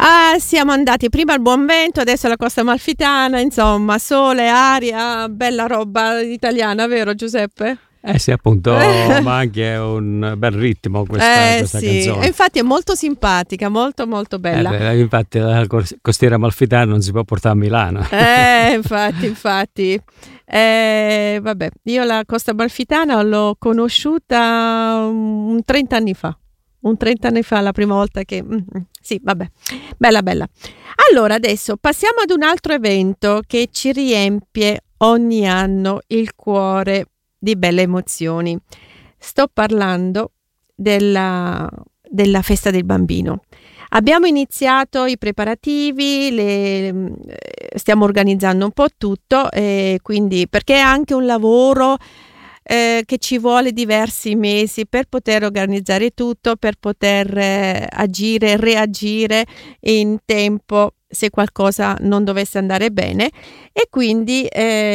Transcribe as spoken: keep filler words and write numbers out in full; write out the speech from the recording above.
Ah, siamo andati prima al Buonvento, adesso alla Costa Amalfitana, insomma, sole, aria, bella roba italiana, vero Giuseppe? Eh sì, appunto, ma anche un bel ritmo questa, Eh questa sì, canzone. e infatti è molto simpatica, molto molto Eh bella. beh, infatti la cos- costiera amalfitana non si può portare a Milano. Eh, infatti, infatti. Eh, vabbè, io la Costa Amalfitana l'ho conosciuta un trenta anni fa. Un trenta anni fa, la prima volta che... mm, mm, sì, vabbè, bella bella. Allora, adesso passiamo ad un altro evento che ci riempie ogni anno il cuore di belle emozioni. Sto parlando della, della festa del bambino. Abbiamo iniziato i preparativi, le, mm, eh, stiamo organizzando un po' tutto, eh, quindi perché è anche un lavoro eh, che ci vuole diversi mesi per poter organizzare tutto, per poter eh, agire, reagire in tempo se qualcosa non dovesse andare bene, e quindi eh,